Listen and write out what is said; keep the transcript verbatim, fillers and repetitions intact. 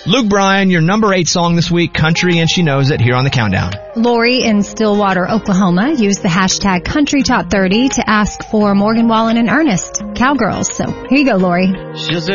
Luke Bryan, your number eight song this week, Country and She Knows It, here on the Countdown. Lori in Stillwater, Oklahoma, used the hashtag Country Top thirty to ask for Morgan Wallen and Ernest, Cowgirls. So here you go, Lori. She'll say